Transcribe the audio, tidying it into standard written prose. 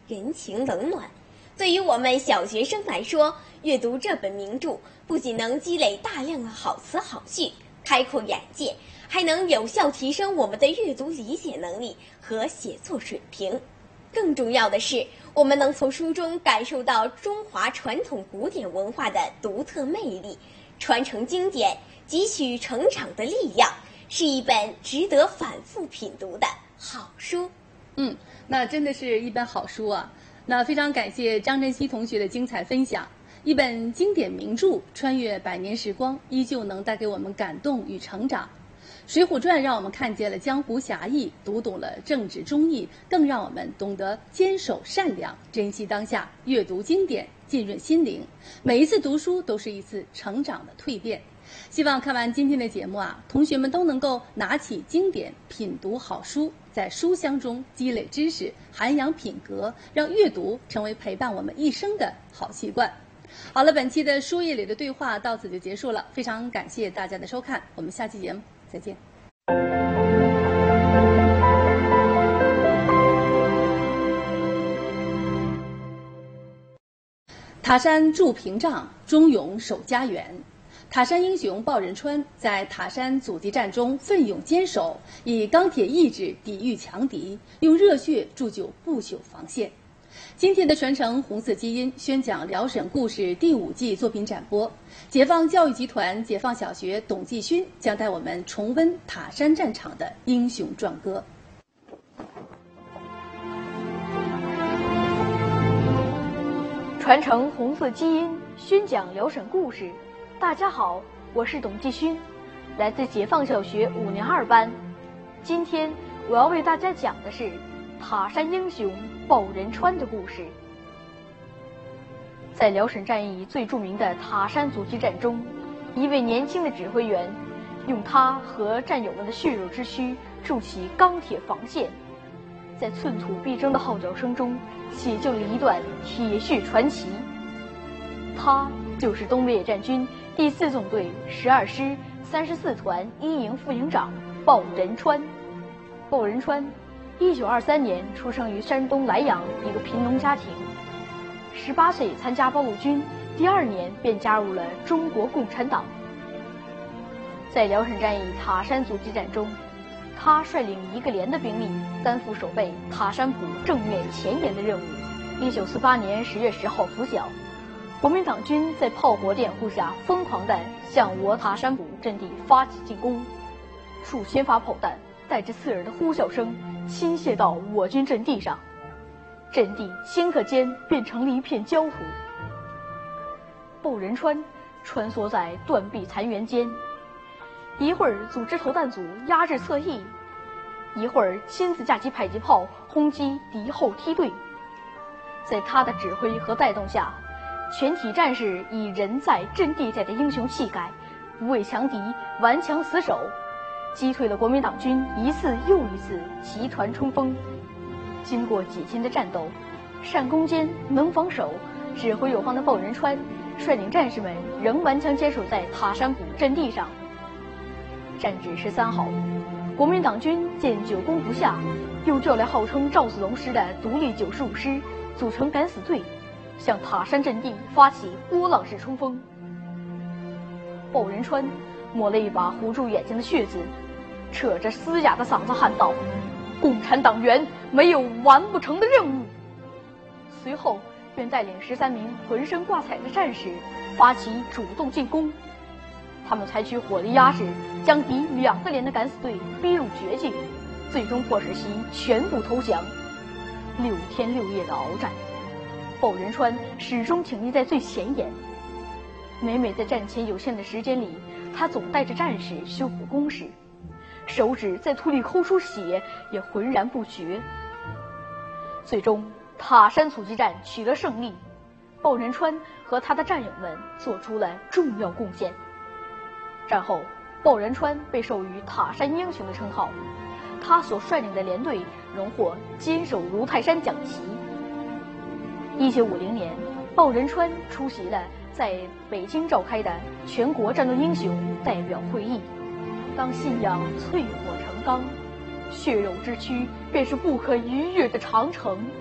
人情冷暖。对于我们小学生来说，阅读这本名著不仅能积累大量的好词好句，开阔眼界，还能有效提升我们的阅读理解能力和写作水平。更重要的是，我们能从书中感受到中华传统古典文化的独特魅力，传承经典，汲取成长的力量，是一本值得反复品读的好书。 那真的是一本好书啊！那非常感谢张晨曦同学的精彩分享。一本经典名著，穿越百年时光，依旧能带给我们感动与成长。《水浒传》让我们看见了江湖侠义，读懂了正直忠义，更让我们懂得坚守善良，珍惜当下，阅读经典，浸润心灵。每一次读书都是一次成长的蜕变。希望看完今天的节目同学们都能够拿起经典，品读好书，在书香中积累知识，涵养品格，让阅读成为陪伴我们一生的好习惯。好了，本期的书页里的对话到此就结束了，非常感谢大家的收看，我们下期节目再见。塔山筑屏障，忠勇守家园。塔山英雄鲍仁川在塔山阻击战中奋勇坚守，以钢铁意志抵御强敌，用热血铸就不朽防线。今天的传承红色基因宣讲辽沈故事第5季作品展播，解放教育集团解放小学董继勋将带我们重温塔山战场的英雄壮歌。 传承红色基因宣讲辽沈故事。大家好，我是董继勋，来自解放小学5年2班。今天我要为大家讲的是塔山英雄鲍仁川的故事。在辽沈战役最著名的塔山阻击战中，一位年轻的指挥员用他和战友们的血肉之躯筑起钢铁防线，在寸土必争的号角声中写就了一段铁血传奇。他就是东北野战军第4纵队12师34团1营副营长鲍仁川。鲍仁川1923年出生于山东莱阳一个贫农家庭，18岁参加八路军，第2年便加入了中国共产党。在辽沈战役塔山阻击战中，他率领1个连的兵力担负守备塔山堡正面前沿的任务。1948年10月10号拂晓，国民党军在炮火掩护下疯狂地向我塔山堡阵地发起进攻，数千发炮弹带着刺耳的呼啸声倾泻到我军阵地上，阵地顷刻间变成了一片焦土。鲍仁川穿梭在断壁残垣间，一会儿组织投弹组压制侧翼，一会儿亲自架起迫击炮轰击敌后梯队。在他的指挥和带动下，全体战士以人在阵地在的英雄气概，不畏强敌，顽强死守，击退了国民党军一次又一次集团冲锋。经过几天的战斗，善攻坚，能防守，指挥有方的鲍仁川率领战士们仍顽强坚守在塔山堡阵地上。战至13号，国民党军见久攻不下，又调来号称赵子龙师的独立95师，组成敢死队，向塔山阵地发起波浪式冲锋。鲍仁川抹了一把糊住眼睛的血渍，扯着嘶哑的嗓子喊道：“共产党员没有完不成的任务。”随后便带领13名浑身挂彩的战士发起主动进攻。他们采取火力压制，将敌2个连的敢死队逼入绝境，最终迫使其全部投降。6天6夜的鏖战，鲍仁川始终挺立在最前沿。每每在战前有限的时间里，他总带着战士修补工事，手指在土里抠出血也浑然不觉。最终塔山阻击战取得胜利，鲍仁川和他的战友们做出了重要贡献。战后，鲍仁川被授予塔山英雄的称号，他所率领的连队荣获坚守如泰山奖旗。1950年，鲍仁川出席了在北京召开的全国战斗英雄代表会议。当信仰淬火成钢，血肉之躯便是不可逾越的长城。